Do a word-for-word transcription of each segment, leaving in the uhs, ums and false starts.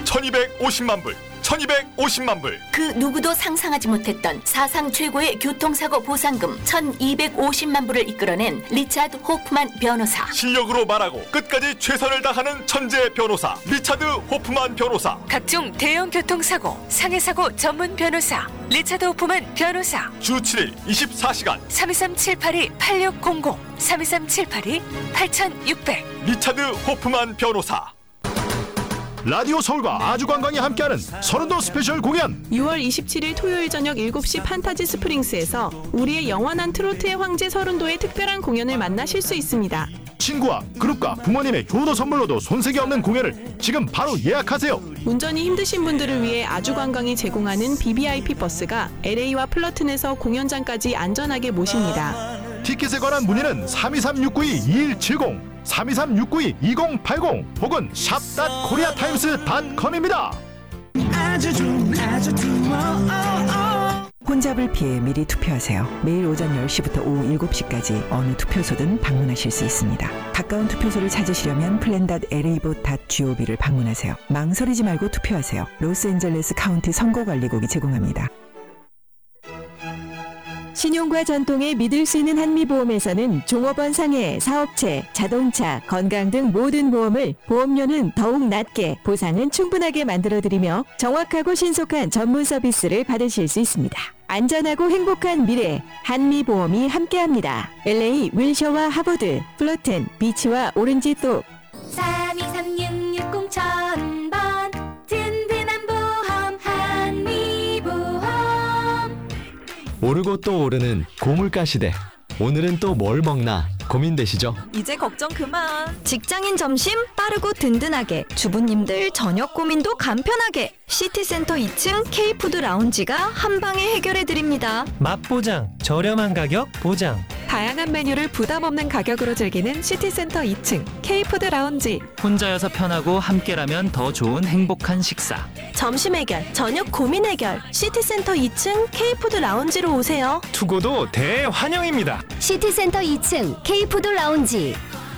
천이백오십만 불, 천이백오십만 불. 그 누구도 상상하지 못했던 사상 최고의 교통사고 보상금 천이백오십만 불을 이끌어낸 리차드 호프만 변호사. 실력으로 말하고 끝까지 최선을 다하는 천재 변호사 리차드 호프만 변호사. 각종 대형 교통사고, 상해사고 전문 변호사 리차드 호프만 변호사. 주 칠 일 이십사 시간 삼이삼 칠팔이 팔육공공, 삼이삼 칠팔이 팔육공공. 리차드 호프만 변호사. 라디오 서울과 아주관광이 함께하는 서른도 스페셜 공연. 유월 이십칠일 토요일 저녁 일곱 시 판타지 스프링스에서 우리의 영원한 트로트의 황제 서른도의 특별한 공연을 만나실 수 있습니다. 친구와 그룹과 부모님의 효도 선물로도 손색이 없는 공연을 지금 바로 예약하세요. 운전이 힘드신 분들을 위해 아주관광이 제공하는 비비아이피 버스가 엘에이와 플러튼에서 공연장까지 안전하게 모십니다. 티켓에 관한 문의는 삼이삼 육구이 이일칠공, 삼이삼 육구이 이공팔공 혹은 샵 코리아타임스 닷컴입니다. 혼잡을 피해 미리 투표하세요. 매일 오전 열 시부터 오후 일곱 시까지 어느 투표소든 방문하실 수 있습니다. 가까운 투표소를 찾으시려면 플랜 엘에이봇 지오비를 방문하세요. 망설이지 말고 투표하세요. 로스앤젤레스 카운티 선거관리국이 제공합니다. 신용과 전통에 믿을 수 있는 한미보험에서는 종업원 상해, 사업체, 자동차, 건강 등 모든 보험을 보험료는 더욱 낮게, 보상은 충분하게 만들어드리며 정확하고 신속한 전문 서비스를 받으실 수 있습니다. 안전하고 행복한 미래, 한미보험이 함께합니다. 엘에이 윌셔와 하버드, 플러튼, 비치와 오렌지 또 삼이삼육육공 천번 든든한 보험 한미보험. 오르고 또 오르는 고물가 시대. 오늘은 또 뭘 먹나 고민되시죠? 이제 걱정 그만. 직장인 점심 빠르고 든든하게, 주부님들 저녁 고민도 간편하게. 시티센터 이 층 K푸드 라운지가 한방에 해결해드립니다. 맛보장, 저렴한 가격 보장. 다양한 메뉴를 부담 없는 가격으로 즐기는 시티센터 이 층 K푸드 라운지. 혼자여서 편하고 함께라면 더 좋은 행복한 식사. 점심 해결, 저녁 고민 해결. 시티센터 이 층 K푸드 라운지로 오세요. 투고도 대환영입니다. 시티센터 이 층 K푸드 라운지.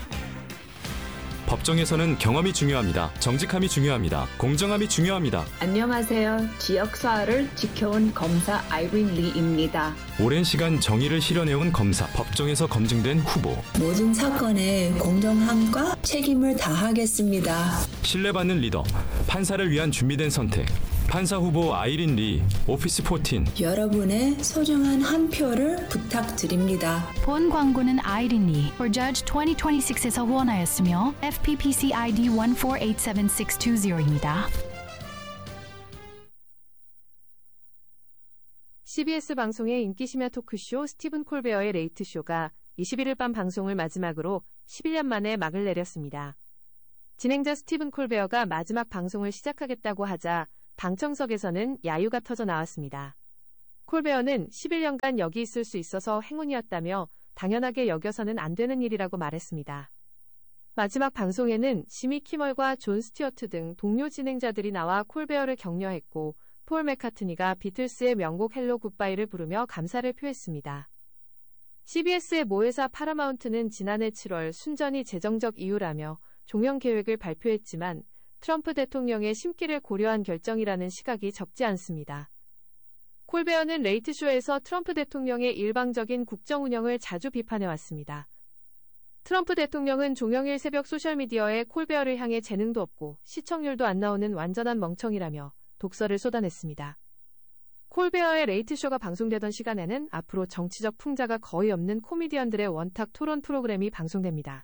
법정에서는 경험이 중요합니다. 정직함이 중요합니다. 공정함이 중요합니다. 안녕하세요. 지역사회를 지켜온 검사 아이린 리입니다. 오랜 시간 정의를 실현해온 검사, 법정에서 검증된 후보. 모든 사건에 공정함과 책임을 다하겠습니다. 신뢰받는 리더, 판사를 위한 준비된 선택. 판사 후보 아이린 리, 오피스 사십사. 여러분의 소중한 한 표를 부탁드립니다. 본 광고는 아이린 리, for Judge 이천이십육에서 후원하였으며 에프피피씨 아이디 일 사 팔 팔 칠 육 육입니다. 씨비에스 방송의 인기 심야 토크쇼 스티븐 콜베어의 레이트쇼가 이십일일 밤 방송을 마지막으로 십일 년 만에 막을 내렸습니다. 진행자 스티븐 콜베어가 마지막 방송을 시작하겠다고 하자 방청석에서는 야유가 터져 나왔습니다. 콜베어는 십일 년간 여기 있을 수 있어서 행운이었다며 당연하게 여겨서는 안 되는 일이라고 말했습니다. 마지막 방송에는 지미 키멀과 존 스튜어트 등 동료 진행자들이 나와 콜베어를 격려했고, 폴 맥카트니가 비틀스의 명곡 헬로 굿바이를 부르며 감사를 표했습니다. 씨비에스의 모회사 파라마운트는 지난해 칠월 순전히 재정적 이유라며 종영 계획을 발표했지만 트럼프 대통령의 심기를 고려한 결정이라는 시각이 적지 않습니다. 콜베어는 레이트쇼에서 트럼프 대통령의 일방적인 국정 운영을 자주 비판해왔습니다. 트럼프 대통령은 종영일 새벽 소셜미디어에 콜베어를 향해 재능도 없고 시청률도 안 나오는 완전한 멍청이라며 독설을 쏟아냈습니다. 콜베어의 레이트쇼가 방송되던 시간에는 앞으로 정치적 풍자가 거의 없는 코미디언들의 원탁 토론 프로그램이 방송됩니다.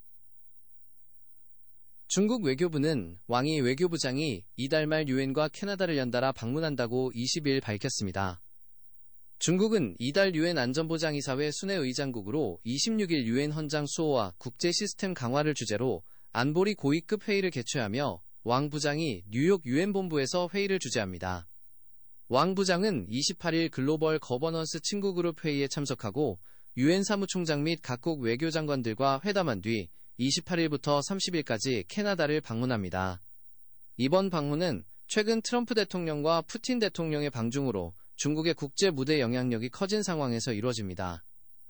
중국 외교부는 왕이 외교부장이 이달 말 유엔과 캐나다를 연달아 방문한다고 이십일 밝혔습니다. 중국은 이달 유엔 안전보장이사회 순회의장국으로 이십육일 유엔 헌장 수호와 국제 시스템 강화를 주제로 안보리 고위급 회의를 개최하며 왕 부장이 뉴욕 유엔 본부에서 회의를 주재합니다. 왕 부장은 이십팔일 글로벌 거버넌스 친구그룹 회의에 참석하고 유엔 사무총장 및 각국 외교장관들과 회담한 뒤 이십팔일부터 삼십일까지 캐나다를 방문합니다. 이번 방문은 최근 트럼프 대통령과 푸틴 대통령의 방중으로 중국의 국제 무대 영향력이 커진 상황에서 이루어집니다.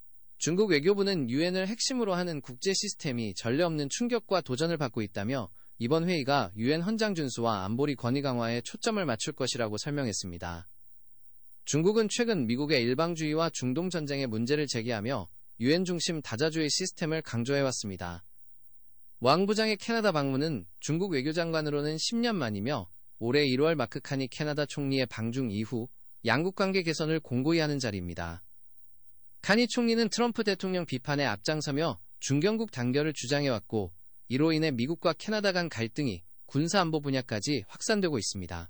중국 외교부는 유엔을 핵심으로 하는 국제 시스템이 전례 없는 충격과 도전을 받고 있다며 이번 회의가 유엔 헌장 준수와 안보리 권위 강화에 초점을 맞출 것이라고 설명했습니다. 중국은 최근 미국의 일방주의와 중동 전쟁의 문제를 제기하며 유엔 중심 다자주의 시스템을 강조해왔습니다. 왕 부장의 캐나다 방문은 중국 외교장관으로는 십 년 만이며 올해 일월 마크 카니 캐나다 총리의 방중 이후 양국 관계 개선을 공고히 하는 자리입니다. 카니 총리는 트럼프 대통령 비판에 앞장서며 중경국 단결을 주장해왔고 이로 인해 미국과 캐나다 간 갈등이 군사안보 분야까지 확산되고 있습니다.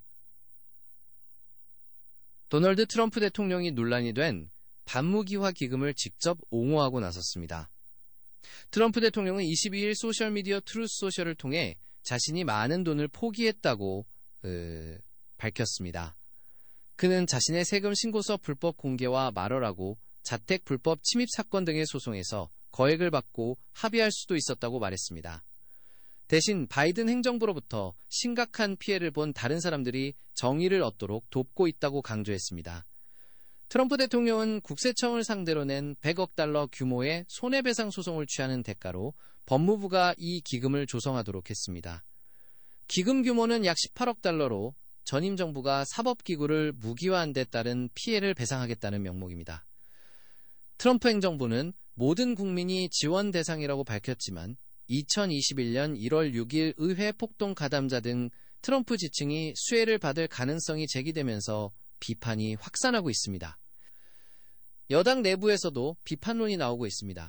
도널드 트럼프 대통령이 논란이 된 반무기화 기금을 직접 옹호하고 나섰습니다. 트럼프 대통령은 이십이 일 소셜미디어 트루스 소셜을 통해 자신이 많은 돈을 포기했다고 으, 밝혔습니다. 그는 자신의 세금 신고서 불법 공개와 말어라고 자택 불법 침입 사건 등의 소송에서 거액을 받고 합의할 수도 있었다고 말했습니다. 대신 바이든 행정부로부터 심각한 피해를 본 다른 사람들이 정의를 얻도록 돕고 있다고 강조했습니다. 트럼프 대통령은 국세청을 상대로 낸 백억 달러 규모의 손해배상 소송을 취하는 대가로 법무부가 이 기금을 조성하도록 했습니다. 기금 규모는 약 십팔억 달러로 전임 정부가 사법기구를 무기화한 데 따른 피해를 배상하겠다는 명목입니다. 트럼프 행정부는 모든 국민이 지원 대상이라고 밝혔지만 이천이십일 년 일월 육일 의회 폭동 가담자 등 트럼프 지층이 수혜를 받을 가능성이 제기되면서 비판이 확산하고 있습니다. 여당 내부에서도 비판론이 나오고 있습니다.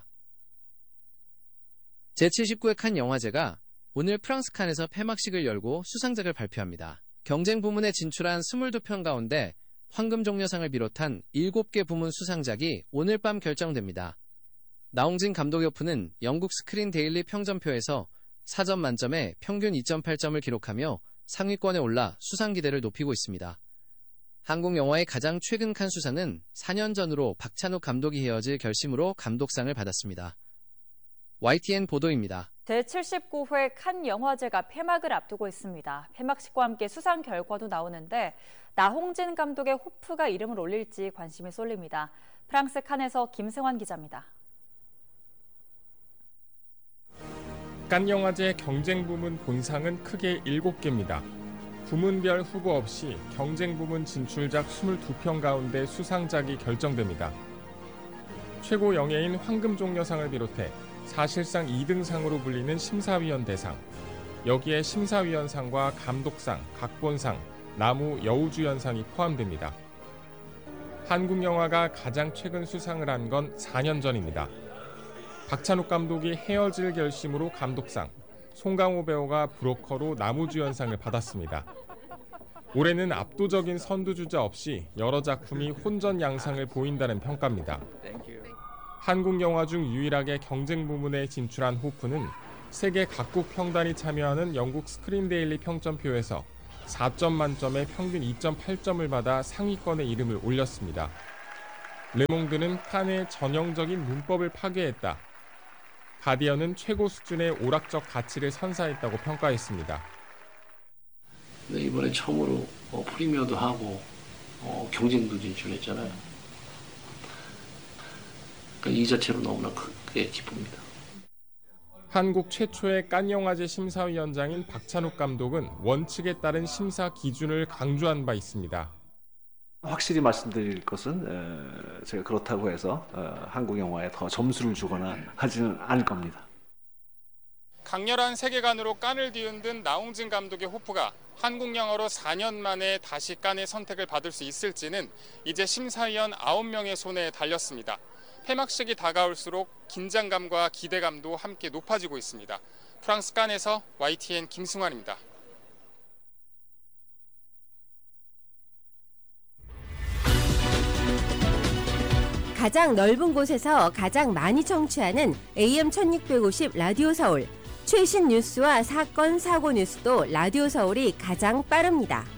제칠십구 회 칸 영화제가 오늘 프랑스 칸에서 폐막식을 열고 수상작을 발표합니다. 경쟁 부문에 진출한 이십이 편 가운데 황금종려상을 비롯한 일곱 개 부문 수상작이 오늘 밤 결정됩니다. 나홍진 감독이 오픈은 영국 스크린 데일리 평점표에서 사 점 만점에 평균 이 점 팔 점을 기록하며 상위권에 올라 수상 기대를 높이고 있습니다. 한국 영화의 가장 최근 칸 수상은 사 년 전으로 박찬욱 감독이 헤어질 결심으로 감독상을 받았습니다. 와이티엔 보도입니다. 제칠십구 회 칸 영화제가 폐막을 앞두고 있습니다. 폐막식과 함께 수상 결과도 나오는데 나홍진 감독의 호프가 이름을 올릴지 관심이 쏠립니다. 프랑스 칸에서 김승환 기자입니다. 칸 영화제 경쟁 부문 본상은 크게 일곱 개입니다. 부문별 후보 없이 경쟁 부문 진출작 이십이 편 가운데 수상작이 결정됩니다. 최고 영예인 황금종려상을 비롯해 사실상 이 등상으로 불리는 심사위원 대상, 여기에 심사위원상과 감독상, 각본상, 나무 여우주연상이 포함됩니다. 한국 영화가 가장 최근 수상을 한 건 사 년 전입니다. 박찬욱 감독이 헤어질 결심으로 감독상, 송강호 배우가 브로커로 나무주연상을 받았습니다. 올해는 압도적인 선두주자 없이 여러 작품이 혼전 양상을 보인다는 평가입니다. 한국 영화 중 유일하게 경쟁 부문에 진출한 호프는 세계 각국 평단이 참여하는 영국 스크린 데일리 평점표에서 사 점 만점에 평균 이 점 팔 점을 받아 상위권에 이름을 올렸습니다. 르몽드는 칸의 전형적인 문법을 파괴했다. 가디언은 최고 수준의 오락적 가치를 선사했다고 평가했습니다. 네, 이번에 처음으로 어, 프리미어도 하고 어, 경쟁도 진출했잖아요. 그러니까 이 자체로 너무나 크게 기쁩니다. 한국 최초의 칸 영화제 심사위원장인 박찬욱 감독은 원칙에 따른 심사 기준을 강조한 바 있습니다. 확실히 말씀드릴 것은 제가 그렇다고 해서 한국 영화에 더 점수를 주거나 하지는 않을 겁니다. 강렬한 세계관으로 칸을 뒤흔든 나홍진 감독의 호프가 한국 영화로 사 년 만에 다시 칸의 선택을 받을 수 있을지는 이제 심사위원 아홉 명의 손에 달렸습니다. 폐막식이 다가올수록 긴장감과 기대감도 함께 높아지고 있습니다. 프랑스 칸에서 와이티엔 김승환입니다. 가장 넓은 곳에서 가장 많이 청취하는 에이엠 천육백오십 라디오 서울. 최신 뉴스와 사건, 사고 뉴스도 라디오 서울이 가장 빠릅니다.